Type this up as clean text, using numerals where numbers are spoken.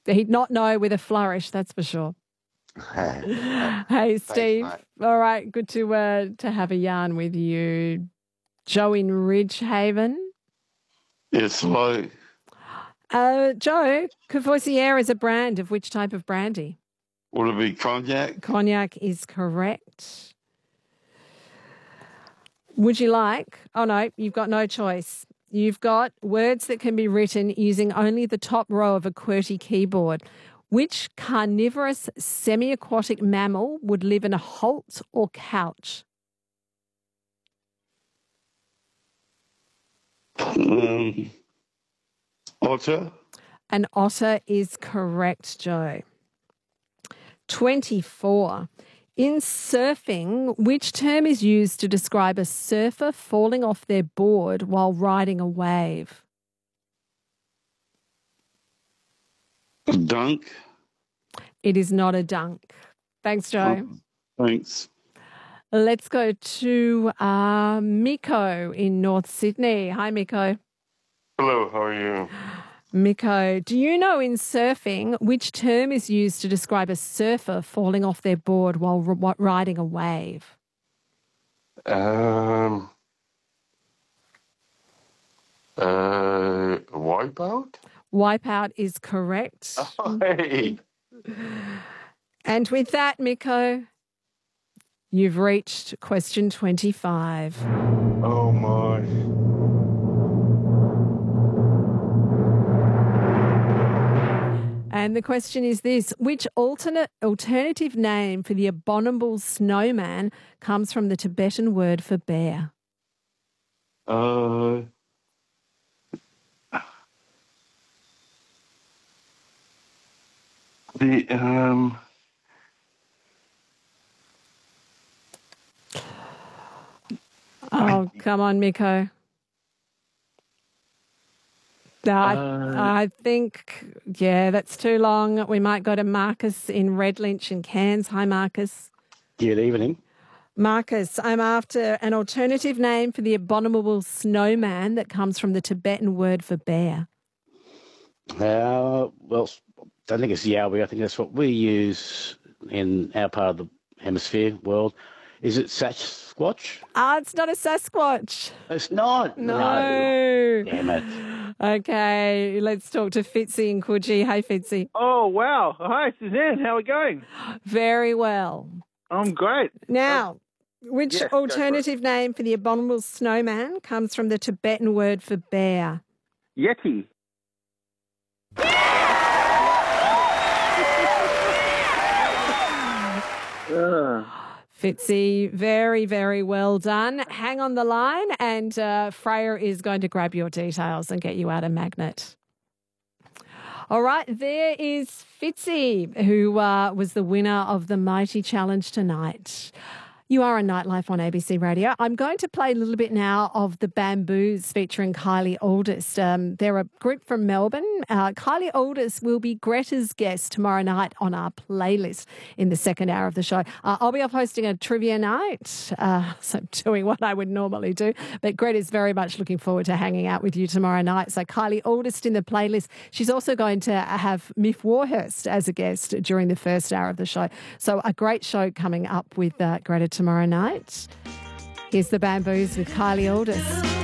He'd not know with a flourish, that's for sure. Hey, Steve. Thanks, All right, good to have a yarn with you. Joe in Ridgehaven. Yes, hello. Joe, Courvoisier is a brand of which type of brandy? Would it be cognac? Cognac is correct. Would you like? Oh, no, you've got no choice. You've got words that can be written using only the top row of a QWERTY keyboard. Which carnivorous semi-aquatic mammal would live in a holt or couch? Otter? An otter is correct, Joe. 24. In surfing, which term is used to describe a surfer falling off their board while riding a wave? Dunk? It is not a dunk. Thanks, Joe. Thanks. Let's go to Miko in North Sydney. Hi, Miko. Hello, how are you? Miko, do you know in surfing which term is used to describe a surfer falling off their board while riding a wave? Wipeout? Wipeout is correct. Oh, hey. And with that, Miko, you've reached question 25. Oh, my. And the question is this: which alternative name for the abominable snowman comes from the Tibetan word for bear? Oh, come on, Miko. I think, that's too long. We might go to Marcus in Redlynch in Cairns. Hi, Marcus. Good evening. Marcus, I'm after an alternative name for the abominable snowman that comes from the Tibetan word for bear. Well, I think it's Yowie. I think that's what we use in our part of the hemisphere world. Is it Sasquatch? It's not a Sasquatch. It's not? No. Damn it. Okay, let's talk to Fitzy in Coogee. Hey, Fitzy. Oh, wow. Hi, Suzanne. How are we going? Very well. I'm great. Now, which alternative name for the abominable snowman comes from the Tibetan word for bear? Yeti. Fitzy, very, very well done. Hang on the line and Freya is going to grab your details and get you out a magnet. All right, there is Fitzy, who was the winner of the Mighty Challenge tonight. You are on Nightlife on ABC Radio. I'm going to play a little bit now of the Bamboos featuring Kylie Aldous. They're a group from Melbourne. Kylie Aldous will be Greta's guest tomorrow night on our playlist in the second hour of the show. I'll be off hosting a trivia night, so doing what I would normally do. But Greta's very much looking forward to hanging out with you tomorrow night. So Kylie Aldous in the playlist. She's also going to have Miff Warhurst as a guest during the first hour of the show. So a great show coming up with Greta tomorrow night. Here's the Bamboos with Kylie Aldous.